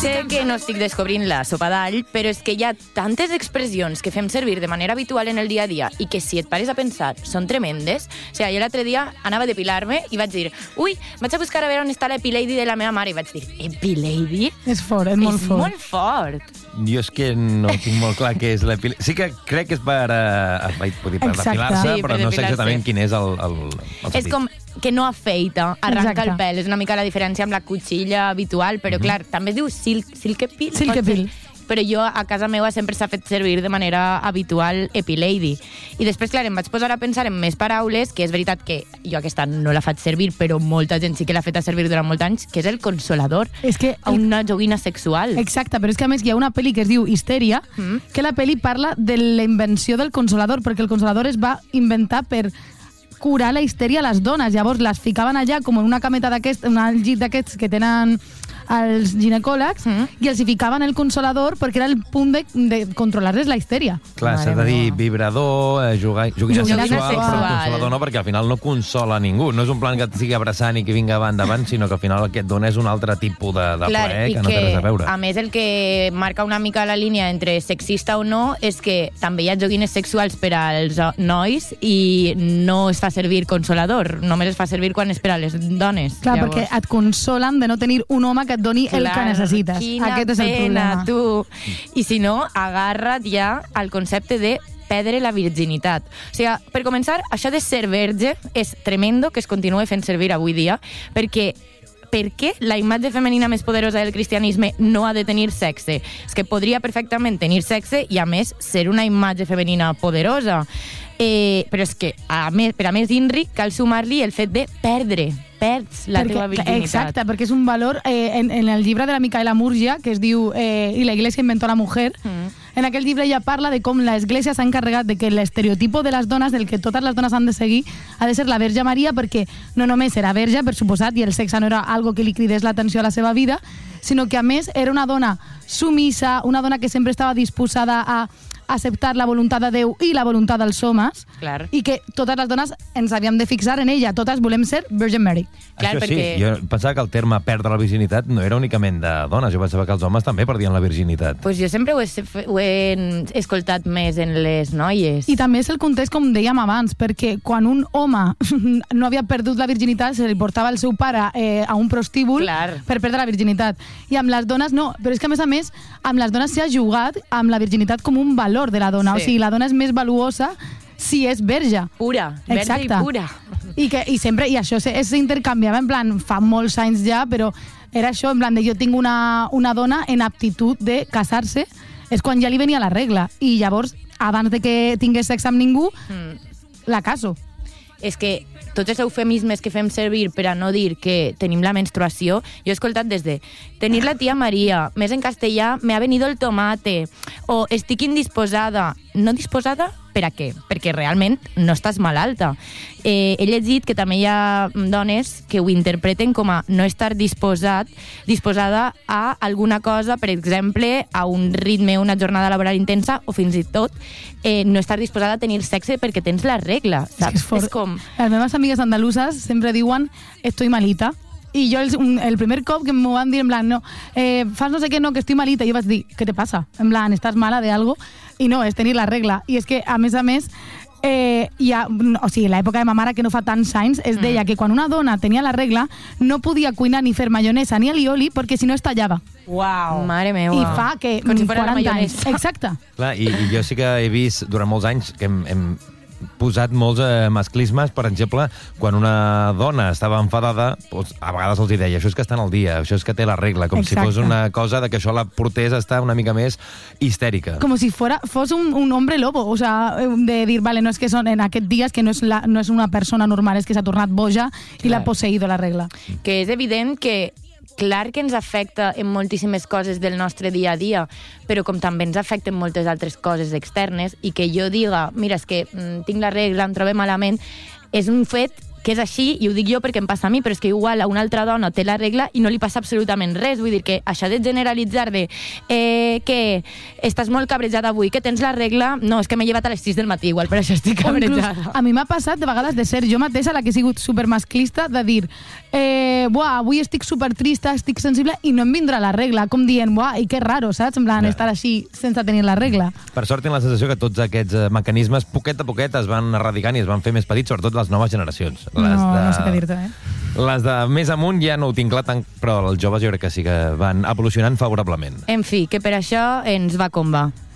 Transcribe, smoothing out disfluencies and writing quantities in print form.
sé que no estic descobrint la sopa d'all, però és que hi ha tantes expressions que fem servir de manera habitual en el dia a dia i que, si et pares a pensar, són tremendes. O sigui, jo l'altre dia anava a depilar-me i vaig dir, ui, vaig a buscar a veure on està l'Epilady de la meva mare, i vaig dir, Epilady? És fort, és molt fort. És molt fort. Jo és que no tinc molt clar què és l'epilady. Sí que crec que és per depilar-se, Sí, però no sé exactament quin és el sentit. És com que no afeita, arranca Exacte. el pèl. És una mica la diferència amb la cuchilla habitual, però clar, també es diu silkepil. Silkepil. Però jo a casa meva sempre s'ha fet servir de manera habitual Epilady. I després, clar, em vaig posar a pensar en més paraules, que és veritat que jo aquesta no la faig servir, però molta gent sí que l'ha fet a servir durant molts anys, que és el consolador. És que a una joguina sexual. Exacte, però és que a més hi ha una pel·li que es diu Histèria, que la pel·li parla de la invenció del consolador, perquè el consolador es va inventar per curar la histèria a les dones. Llavors les ficaven allà com en una cameta d'aquests, un llit d'aquests que tenen els ginecòlegs, i els hi ficaven el consolador perquè era el punt de controlar-les la histèria. Clar, s'ha de dir vibrador, joguina sexual, però consolador no, perquè al final no consola ningú. No és un plan que et sigui abraçant i que vinga endavant, sinó que al final el que et dona és un altre tipus de plaer que no té res a veure. A més, el que marca una mica la línia entre sexista o no és que també hi ha joguines sexuals per als nois i no es fa servir consolador, només es fa servir quan és per a les dones. Clar, perquè et consolen de no tenir un home que et doni el que necessites. Aquest és el problema. Tu. I si no, agarra't ja al concepte de perdre la virginitat. O sigui, per començar, això de ser verge és tremendo que es continue fent servir avui dia, perquè per què la imatge femenina més poderosa del cristianisme no ha de tenir sexe? És que podria perfectament tenir sexe i, a més, ser una imatge femenina poderosa. Però és que, per a més INRI, cal sumar-li el fet de perds la teva virginitat. Exacte, perquè és un valor... En el llibre de la Micaela Murgia, que es diu Y la Iglesia inventó la mujer, en aquell llibre ella parla de com l'Església s'ha encarregat de que l'estereotipo de les dones, del que totes les dones han de seguir, ha de ser la Verge Maria, perquè no només era verge, per suposat, i el sexe no era algo que li cridés l'atenció a la seva vida, sinó que, a més, era una dona sumisa, una dona que sempre estava disposada a acceptar la voluntat de Déu i la voluntat dels homes, clar, i que totes les dones ens havíem de fixar en ella. Totes volem ser Virgin Mary. Clar, això perquè... sí, jo pensava que el terme perdre la virginitat no era únicament de dones, jo pensava que els homes també perdien la virginitat. Pues jo sempre ho he escoltat més en les noies. I també és el context, com dèiem abans, perquè quan un home no havia perdut la virginitat, se li portava el seu pare a un prostíbul, clar, per perdre la virginitat. I amb les dones no, però és que a més, amb les dones s'ha jugat amb la virginitat com un valor de la dona. Sí. O sigui, la dona és més valuosa si és verge. Pura, verge i pura. I sempre, i això s'intercanviava, en plan, fa molts anys ja, però era això, en plan, de jo tinc una dona en aptitud de casar-se, és quan ja li venia la regla. I llavors, abans de que tingués sexe amb ningú, la caso. És que tots els eufemismes que fem servir per a no dir que tenim la menstruació, jo he escoltat des de tenir la tia Maria, més en castellà, me ha venido el tomate, o estic indisposada. No disposada? Per a què? Perquè realment no estàs malalta. He llegit que també hi ha dones que ho interpreten com a no estar disposada a alguna cosa, per exemple, a un ritme, una jornada laboral intensa, o fins i tot no estar disposada a tenir sexe perquè tens la regla, saps? És com... Les meves amigues andaluses sempre diuen estoy malita. I jo el primer cop que m'ho van dir en plan, no, fas no sé què, no, que estic malita, i jo vaig dir, què te passa? En plan, estàs mala de algo? I no, és tenir la regla. I és que, a més, o sigui, l'època de ma mare, que no fa tants anys, es deia que quan una dona tenia la regla no podia cuinar ni fer maionesa ni alioli perquè si no es tallava. Uau! Mare meva! I fa que com si fos 40 anys. Exacte. Clar, i jo sí que he vist durant molts anys que hem posat molts masclismes, per exemple, quan una dona estava enfadada, doncs, a vegades els deia, això és que està en el dia, això és que té la regla, com si fos una cosa de que això la portés a estar una mica més histèrica. Com si fos un hombre lobo, o sea, de dir, vale, no és que són en aquests dies que no és una persona normal, és que s'ha tornat boja i l'ha posseïdo la regla. Que és evident que clar que ens afecta en moltíssimes coses del nostre dia a dia, però com també ens afecten moltes altres coses externes, i que jo diga, mira, és que tinc la regla, em trobo malament, és un fet que és així, i ho dic jo perquè em passa a mi, però és que igual a una altra dona té la regla i no li passa absolutament res. Vull dir que això de generalitzar de que estàs molt cabrejada avui, que tens la regla, no, és que m'he llevat a les 6 del matí, igual per això estic cabrejada. A mi m'ha passat de vegades de ser jo mateixa la que he sigut supermasclista, de dir avui estic supertrista, estic sensible i no em vindrà la regla, com dient, i que raro, saps? En plan, estar així sense tenir la regla. Per sort, tinc la sensació que tots aquests mecanismes, poquet a poquet, es van erradicant i es van fer més petits, sobretot les noves generacions. No sé què dir-te, Les de més amunt ja no ho tinc clar tant, però els joves jo crec que sí que van evolucionant favorablement. En fi, que per això ens va com va.